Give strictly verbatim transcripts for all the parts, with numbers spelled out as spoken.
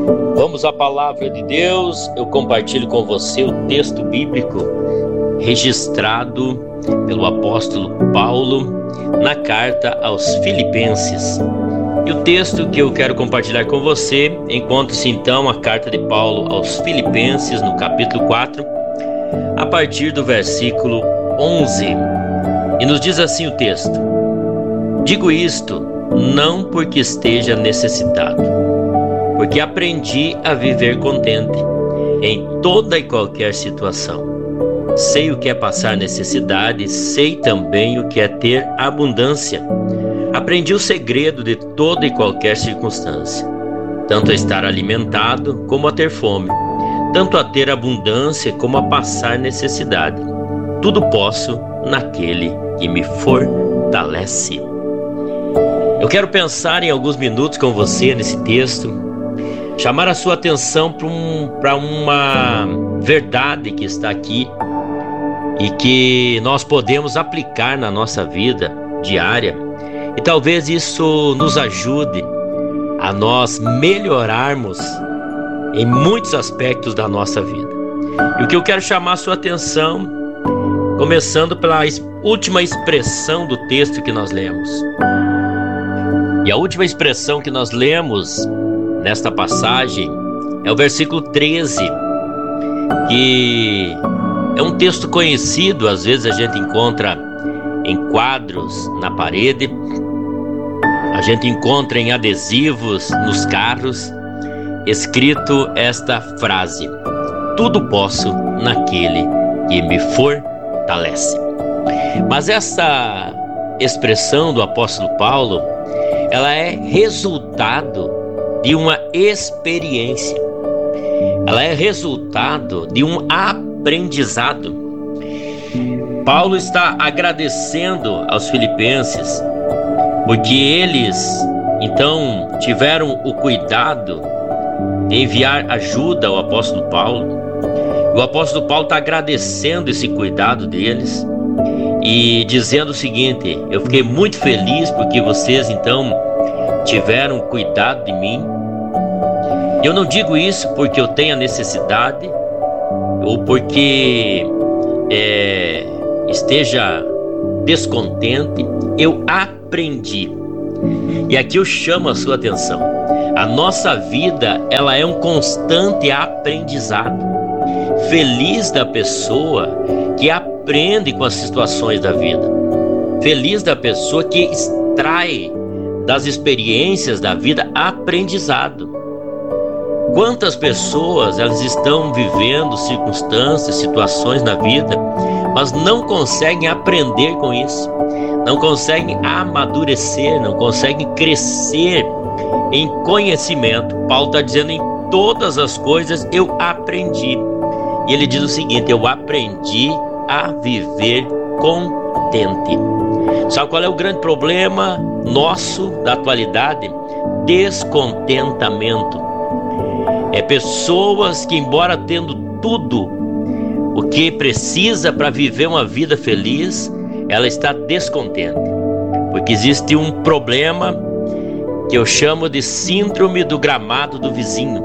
Vamos à palavra de Deus. Eu compartilho com você o texto bíblico registrado pelo apóstolo Paulo na carta aos Filipenses. E o texto que eu quero compartilhar com você encontra-se então a carta de Paulo aos Filipenses no capítulo quatro, a partir do versículo onze. E nos diz assim o texto: Digo isto não porque esteja necessitado, porque aprendi a viver contente em toda e qualquer situação. Sei o que é passar necessidade, sei também o que é ter abundância. Aprendi o segredo de toda e qualquer circunstância, tanto a estar alimentado como a ter fome, tanto a ter abundância como a passar necessidade. Tudo posso naquele que me fortalece. Eu quero pensar em alguns minutos com você nesse texto, chamar a sua atenção para um, para uma verdade que está aqui e que nós podemos aplicar na nossa vida diária, e talvez isso nos ajude a nós melhorarmos em muitos aspectos da nossa vida. E o que eu quero chamar a sua atenção, começando pela última expressão do texto que nós lemos. E a última expressão que nós lemos nesta passagem é o versículo treze, que é um texto conhecido, às vezes a gente encontra em quadros na parede, a gente encontra em adesivos nos carros, escrito esta frase: tudo posso naquele que me fortalece. Mas essa expressão do apóstolo Paulo, ela é resultado de uma experiência, ela é resultado de um aprendizado. Paulo está agradecendo aos filipenses porque eles então tiveram o cuidado de enviar ajuda ao apóstolo Paulo. O apóstolo Paulo está agradecendo esse cuidado deles e dizendo o seguinte: eu fiquei muito feliz porque vocês então tiveram cuidado de mim. Eu não digo isso porque eu tenha necessidade ou porque é, esteja descontente. Eu aprendi. E aqui eu chamo a sua atenção. A nossa vida, ela é um constante aprendizado. Feliz da pessoa que aprende com as situações da vida. Feliz da pessoa que extrai das experiências da vida aprendizado. Quantas pessoas elas estão vivendo circunstâncias, situações na vida, mas não conseguem aprender com isso, não conseguem amadurecer, não conseguem crescer em conhecimento. Paulo está dizendo: em todas as coisas eu aprendi. E ele diz o seguinte: eu aprendi a viver contente. Sabe qual é o grande problema nosso da atualidade? Descontentamento. É pessoas que, embora tendo tudo o que precisa para viver uma vida feliz, ela está descontente, porque existe um problema que eu chamo de síndrome do gramado do vizinho.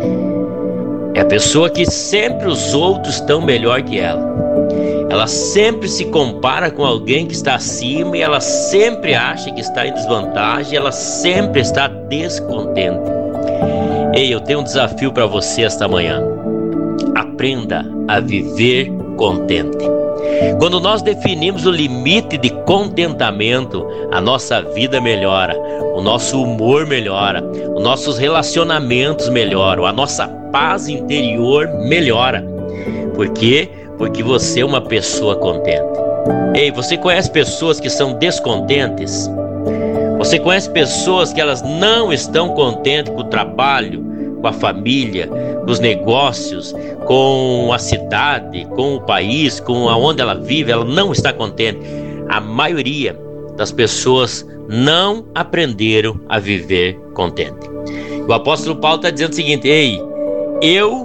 É a pessoa que sempre os outros estão melhor que ela. Ela sempre se compara com alguém que está acima e ela sempre acha que está em desvantagem, ela sempre está descontente. Ei, eu tenho um desafio para você esta manhã. Aprenda a viver contente. Quando nós definimos o limite de contentamento, a nossa vida melhora, o nosso humor melhora, os nossos relacionamentos melhoram, a nossa paz interior melhora. Por quê? Porque você é uma pessoa contente. Ei, você conhece pessoas que são descontentes? Você conhece pessoas que elas não estão contentes com o trabalho, com a família, com os negócios, com a cidade, com o país, com aonde ela vive? Ela não está contente. A maioria das pessoas não aprenderam a viver contente. O apóstolo Paulo está dizendo o seguinte: ei, eu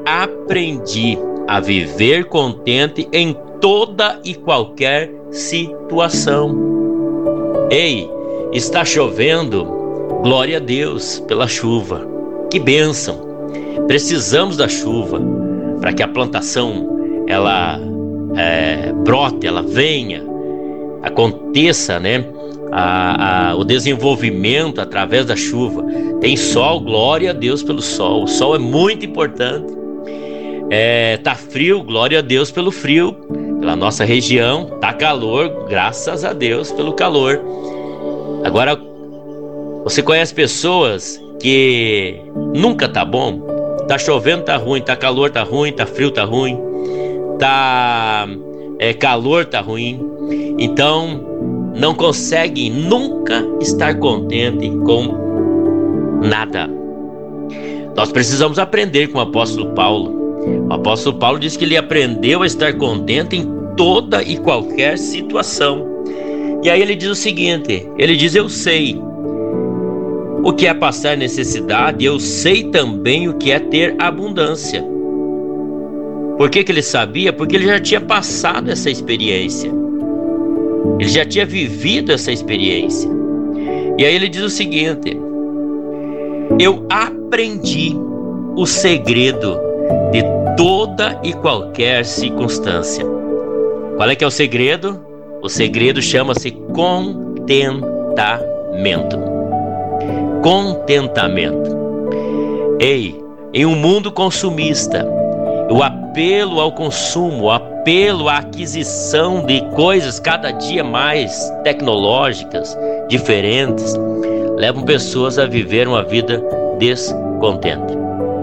aprendi a viver contente em toda e qualquer situação. Ei, está chovendo, glória a Deus pela chuva. Que bênção! Precisamos da chuva para que a plantação ela é, brote, ela venha, aconteça, né? A, a, o desenvolvimento através da chuva. Tem sol, glória a Deus pelo sol. O sol é muito importante. É, tá frio, glória a Deus pelo frio, pela nossa região. Tá calor, graças a Deus pelo calor. Agora, você conhece pessoas que nunca tá bom? Tá chovendo, tá ruim. Tá calor, tá ruim. Tá frio, tá ruim. Tá é, calor, tá ruim. Então, não conseguem nunca estar contente com nada. Nós precisamos aprender com o apóstolo Paulo. O apóstolo Paulo diz que ele aprendeu a estar contente em toda e qualquer situação. E aí ele diz o seguinte, ele diz: eu sei o que é passar necessidade, eu sei também o que é ter abundância. Por que que ele sabia? Porque ele já tinha passado essa experiência. Ele já tinha vivido essa experiência. E aí ele diz o seguinte: eu aprendi o segredo de toda e qualquer circunstância. Qual é que é o segredo? O segredo chama-se contentamento. Contentamento. Ei, em um mundo consumista, o apelo ao consumo, o apelo à aquisição de coisas cada dia mais tecnológicas, diferentes, levam pessoas a viver uma vida descontente.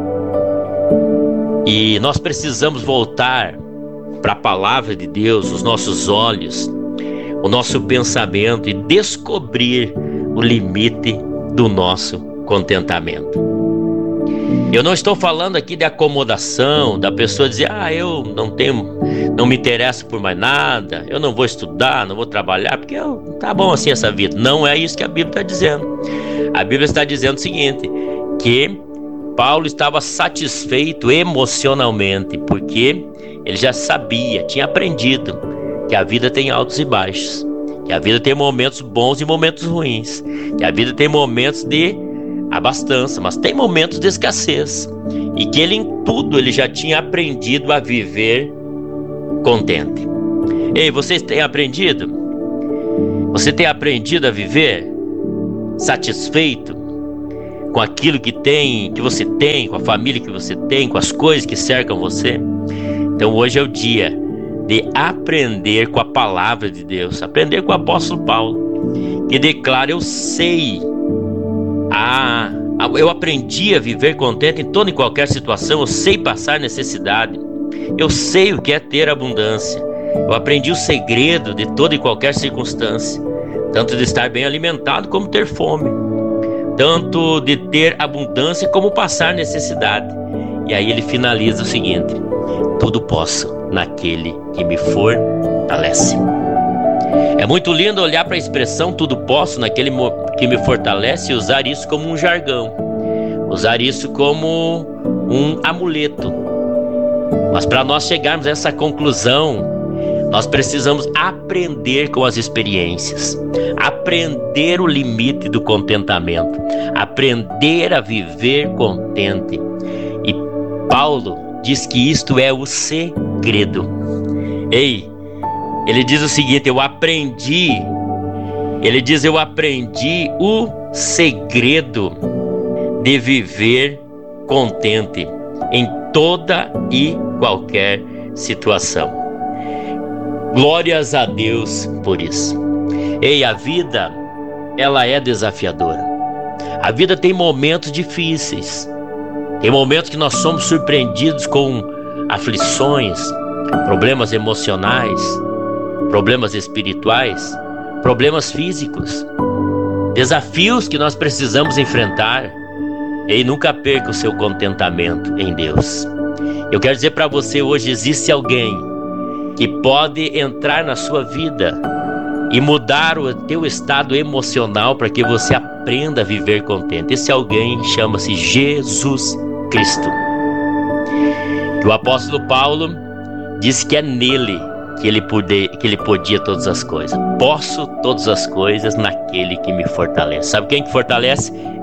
E nós precisamos voltar para a palavra de Deus, os nossos olhos, o nosso pensamento, e descobrir o limite do nosso contentamento. Eu não estou falando aqui de acomodação, da pessoa dizer: ah, eu não tenho, não me interesso por mais nada, eu não vou estudar, não vou trabalhar, porque eu, tá bom assim essa vida. Não é isso que a Bíblia está dizendo. A Bíblia está dizendo o seguinte, que Paulo estava satisfeito emocionalmente, porque ele já sabia, tinha aprendido que a vida tem altos e baixos, que a vida tem momentos bons e momentos ruins, que a vida tem momentos de abastança, mas tem momentos de escassez, e que ele em tudo ele já tinha aprendido a viver contente. Ei, vocês têm aprendido? Você tem aprendido a viver satisfeito com aquilo que tem, que você tem, com a família que você tem, com as coisas que cercam você? Então hoje é o dia de aprender com a palavra de Deus, aprender com o apóstolo Paulo, que declara: eu sei, ah, eu aprendi a viver contente em toda e qualquer situação, eu sei passar necessidade, eu sei o que é ter abundância, eu aprendi o segredo de toda e qualquer circunstância, tanto de estar bem alimentado como ter fome, tanto de ter abundância como passar necessidade. E aí ele finaliza o seguinte: tudo posso naquele que me fortalece. É muito lindo olhar para a expressão tudo posso naquele que me fortalece e usar isso como um jargão, usar isso como um amuleto. Mas para nós chegarmos a essa conclusão, nós precisamos aprender com as experiências, aprender o limite do contentamento, aprender a viver contente. E Paulo diz que isto é o segredo. Ei, ele diz o seguinte: eu aprendi, ele diz, eu aprendi o segredo de viver contente em toda e qualquer situação. Glórias a Deus por isso. Ei, a vida, ela é desafiadora. A vida tem momentos difíceis. Tem momentos que nós somos surpreendidos com aflições, problemas emocionais, problemas espirituais, problemas físicos, desafios que nós precisamos enfrentar. E nunca perca o seu contentamento em Deus. Eu quero dizer para você hoje: existe alguém que pode entrar na sua vida e mudar o teu estado emocional para que você aprenda a viver contente. Esse alguém chama-se Jesus Cristo. O apóstolo Paulo disse que é nele que ele, poder, que ele podia todas as coisas. Posso todas as coisas naquele que me fortalece. Sabe quem que fortalece?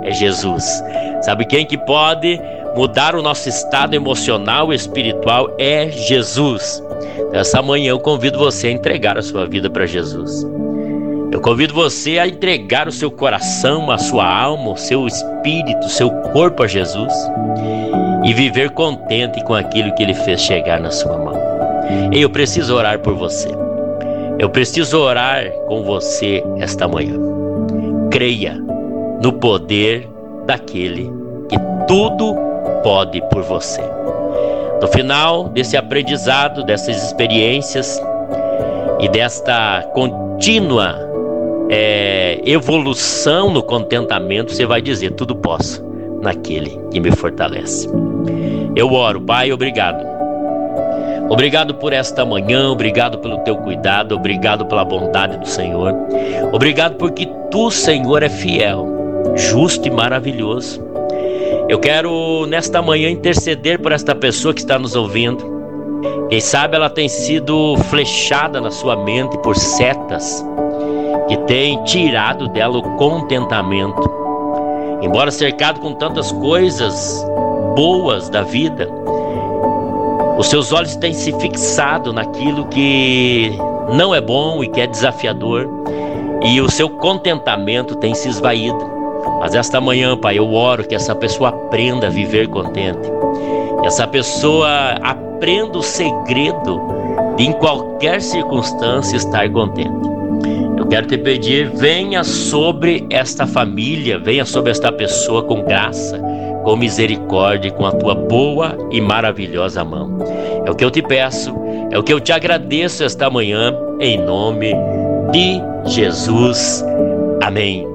é Jesus. Sabe quem que pode mudar o nosso estado emocional e espiritual? É Jesus. Essa manhã eu convido você a entregar a sua vida para Jesus. Eu convido você a entregar o seu coração, a sua alma, o seu espírito, o seu corpo a Jesus e viver contente com aquilo que Ele fez chegar na sua mão. E eu preciso orar por você. Eu preciso orar com você esta manhã. Creia no poder daquele que tudo pode por você. No final desse aprendizado, dessas experiências e desta contínua é, evolução no contentamento, você vai dizer: tudo posso naquele que me fortalece. Eu oro. Pai, obrigado. Obrigado por esta manhã, obrigado pelo teu cuidado, obrigado pela bondade do Senhor. Obrigado porque tu, Senhor, é fiel, justo e maravilhoso. Eu quero nesta manhã interceder por esta pessoa que está nos ouvindo. Quem sabe ela tem sido flechada na sua mente por setas que tem tirado dela o contentamento. Embora cercado com tantas coisas boas da vida, os seus olhos têm se fixado naquilo que não é bom e que é desafiador, e o seu contentamento tem se esvaído. Mas esta manhã, Pai, eu oro que essa pessoa aprenda a viver contente. Que essa pessoa aprenda o segredo de, em qualquer circunstância, estar contente. Eu quero te pedir, venha sobre esta família, venha sobre esta pessoa com graça, com misericórdia e com a tua boa e maravilhosa mão. É o que eu te peço, é o que eu te agradeço esta manhã, em nome de Jesus. Amém.